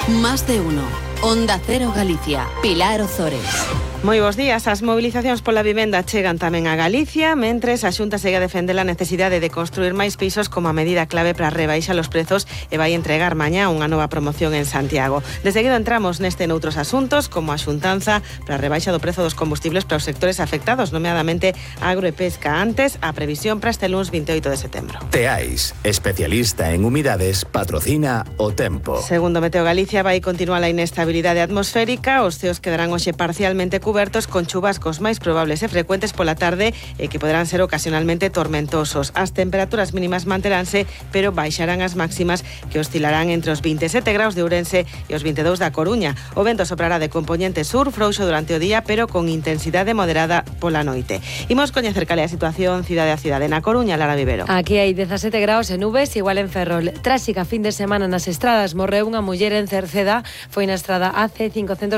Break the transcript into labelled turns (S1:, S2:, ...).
S1: Más de uno. Onda Cero Galicia. Pilar Ozores.
S2: Moi bons días. As mobilizacións pola vivenda chegan tamén a Galicia, mentres a Xunta segue a defender a necesidade de construir máis pisos como a medida clave para rebaixar os prezos e vai entregar mañá unha nova promoción en Santiago. De seguido entramos neste noutros asuntos, como a xuntanza para a rebaixa do prezo dos combustibles para os sectores afectados, nomeadamente agro e pesca. Antes, a previsión para este luns 28 de setembro.
S3: Teais, especialista en humidades, patrocina o tempo.
S2: Segundo Meteo Galicia, vai continuar a inestabilidade atmosférica. Os ceos quedarán hoxe parcialmente cubertos con chubascos máis probables e frecuentes pola tarde e que poderán ser ocasionalmente tormentosos. As temperaturas mínimas manteránse, pero baixarán as máximas, que oscilarán entre os 27 graus de Ourense e os 22 da Coruña. O vento soprará de compoñente sur, frouxo durante o día, pero con intensidade moderada pola noite. Imos coñecer cal é a situación cidade a cidade. Na Coruña, Lara Vivero.
S4: Aquí hai 17 graus en nubes, igual en Ferrol. Tráxica fin de semana nas estradas. Morreu unha muller en Cerceda, foi na estrada AC 500